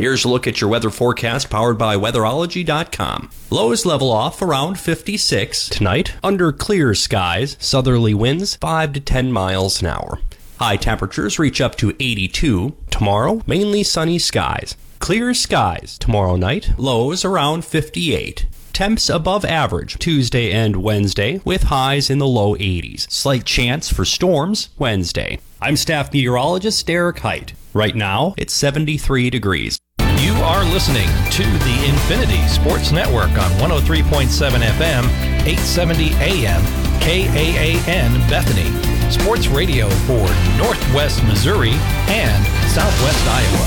Here's a look at your weather forecast powered by weatherology.com. Lows level off around 56 tonight. Under clear skies, southerly winds 5 to 10 miles an hour. High temperatures reach up to 82. Tomorrow, mainly sunny skies. Clear skies tomorrow night. Lows around 58. Temps above average Tuesday and Wednesday with highs in the low 80s. Slight chance for storms Wednesday. I'm staff meteorologist Derek Height. Right now, it's 73 degrees. You are listening to the Infinity Sports Network on 103.7 FM, 870 AM, KAAN Bethany. Sports radio for Northwest Missouri and Southwest Iowa.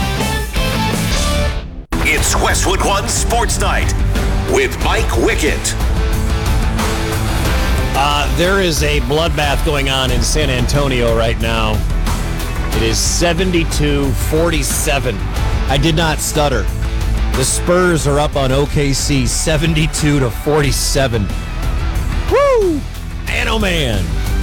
It's Westwood One Sports Night with Mike Wickett. There is a bloodbath going on in San Antonio right now. It is 72-47. I did not stutter. The Spurs are up on OKC 72-47. Woo! Man, oh man.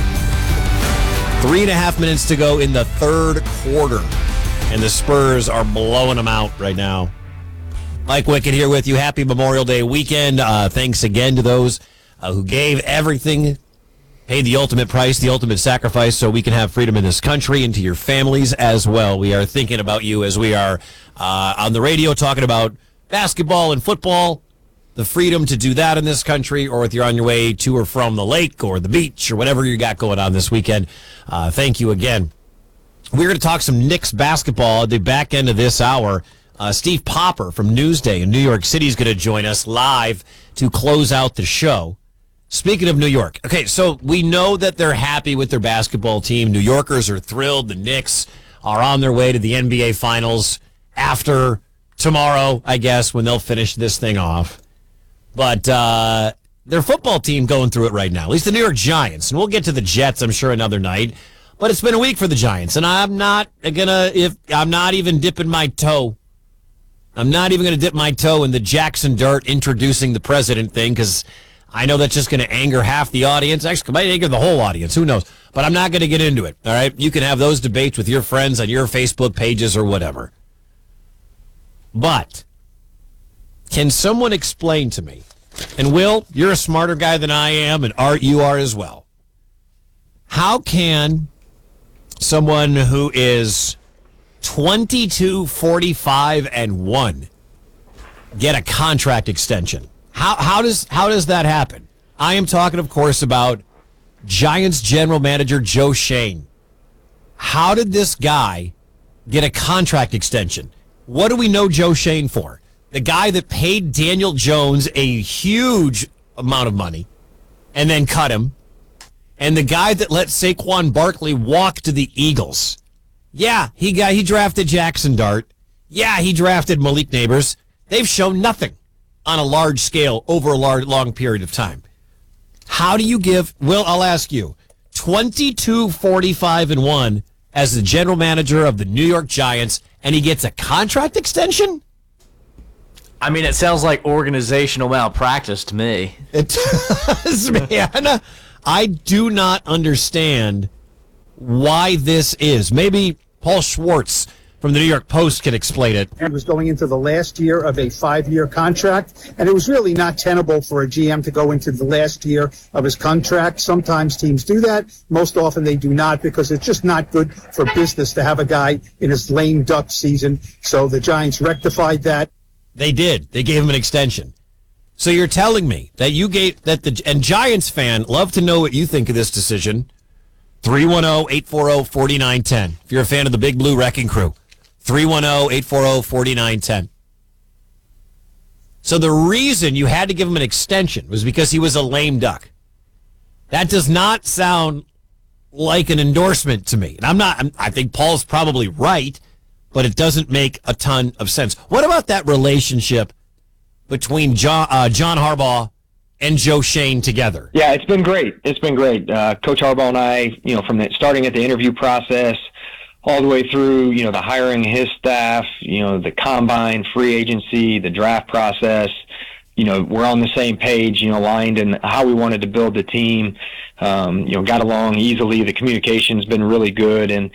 3.5 minutes to go in the third quarter, and the Spurs are blowing them out right now. Mike Wickett here with you. Happy Memorial Day weekend. Thanks again to those who gave everything, paid the ultimate price, the ultimate sacrifice, so we can have freedom in this country, and to your families as well. We are thinking about you as we are on the radio talking about basketball and football, the freedom to do that in this country, or if you're on your way to or from the lake or the beach or whatever you got going on this weekend. Thank you again. We're going to talk some Knicks basketball at the back end of this hour. Steve Popper from Newsday in New York City is going to join us live to close out the show. Speaking of New York, okay, so we know that they're happy with their basketball team. New Yorkers are thrilled. The Knicks are on their way to the NBA Finals after tomorrow, I guess, when they'll finish this thing off. But their football team going through it right now, at least the New York Giants. And we'll get to the Jets, I'm sure, another night. But it's been a week for the Giants, and I'm not even dipping my toe. I'm not even going to dip my toe in the Jackson Dart introducing the president thing, because I know that's just going to anger half the audience. Actually, it might anger the whole audience. Who knows? But I'm not going to get into it, all right? You can have those debates with your friends on your Facebook pages or whatever. But can someone explain to me, and Will, you're a smarter guy than I am, and Art, you are as well. How can someone who is 22-45-1 get a contract extension? How does that happen? I am talking, of course, about Giants general manager Joe Schoen. How did this guy get a contract extension? What do we know Joe Schoen for? The guy that paid Daniel Jones a huge amount of money and then cut him, and the guy that let Saquon Barkley walk to the Eagles. Yeah, he drafted Jackson Dart. Yeah, he drafted Malik Neighbors. They've shown nothing on a large scale over a long period of time. How do you give, Will, I'll ask you, 22-45-1 as the general manager of the New York Giants, and he gets a contract extension? I mean, it sounds like organizational malpractice to me. It does, man. I do not understand why this is. Maybe Paul Schwartz from the New York Post can explain it. It was going into the last year of a 5-year contract, and it was really not tenable for a GM to go into the last year of his contract. Sometimes teams do that. Most often they do not, because it's just not good for business to have a guy in his lame duck season. So the Giants rectified that. They did. They gave him an extension. So you're telling me that and Giants fan, love to know what you think of this decision. 310-840-4910. If you're a fan of the Big Blue Wrecking Crew. 310-840-4910. So the reason you had to give him an extension was because he was a lame duck. That does not sound like an endorsement to me. And I think Paul's probably right, but it doesn't make a ton of sense. What about that relationship between John Harbaugh and Joe Schoen together? Yeah, it's been great. It's been great. Coach Harbaugh and I, from starting at the interview process all the way through, the hiring his staff, the combine, free agency, the draft process, we're on the same page, aligned in how we wanted to build the team, got along easily. The communication's been really good. And,